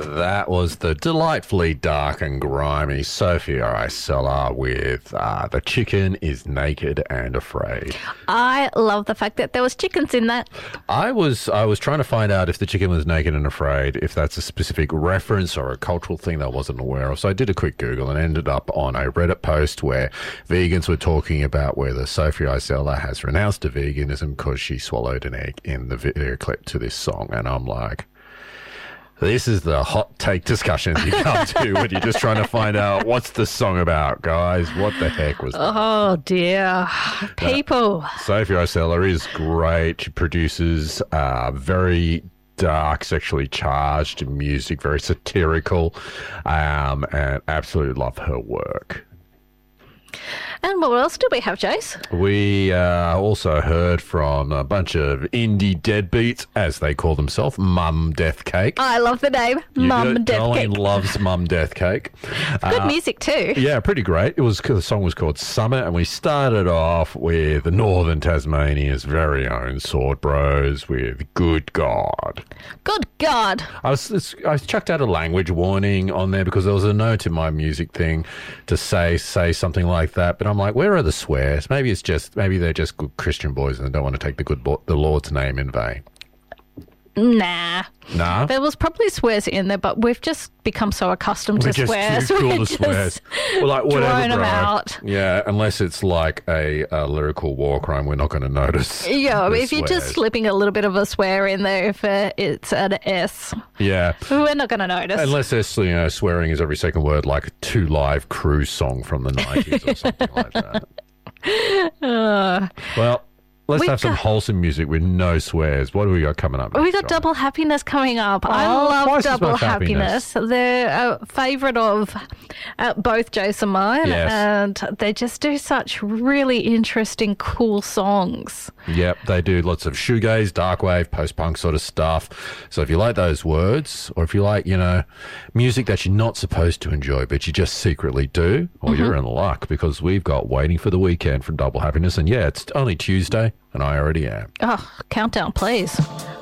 That was the delightfully dark and grimy Sophia Isella with The Chicken is Naked and Afraid. I love the fact that there was chickens in that. I was trying to find out if the chicken was naked and afraid, if that's a specific reference or a cultural thing that I wasn't aware of. So I did a quick Google and ended up on a Reddit post where vegans were talking about whether Sophia Isella has renounced to veganism because she swallowed an egg in the video clip to this song. And I'm like, this is the hot take discussions you come to when you're just trying to find out what's the song about, guys. What the heck was that? Oh, dear. People. Sophia Isella is great. She produces very dark, sexually charged music, very satirical, and absolutely love her work. And what else do we have, Jace? We also heard from a bunch of indie deadbeats, as they call themselves, Mum Death Cake. I love the name, Mum Death Colleen Cake. loves Mum Death Cake. Good music too. Yeah, pretty great. The song was called Summer, and we started off with Northern Tasmania's very own Sword Bros with Good God. Good God. I chucked out a language warning on there because there was a note in my music thing to say something like that, but I'm like, where are the swears? Maybe they're just good Christian boys and they don't want to take the Lord's name in vain. Nah. Nah? There was probably swears in there, but we've just become so accustomed to swears. Too cool to swears. We're like, whatever, throwing them bro. out. Yeah, unless it's like a lyrical war crime, we're not going to notice. Yeah, the if you're just swears. slipping a little bit of a swear in there, if it's an S, Yeah. we're not going to notice. Unless there's, swearing is every second word, like a Two Live Crew song from the 90s or something like that. Well, let's have some wholesome music with no swears. What do we got coming up? We next, got John? Double Happiness coming up. I love twice as Double much Happiness. They're a favourite of both Jace and mine, Yes. and they just do such really interesting, cool songs. Yep, they do lots of shoegaze, darkwave, post-punk sort of stuff. So if you like those words, or if you like, music that you're not supposed to enjoy, but you just secretly do, well, you're in luck because we've got Waiting for the Weekend from Double Happiness. And yeah, it's only Tuesday, and I already am. Oh, countdown, please.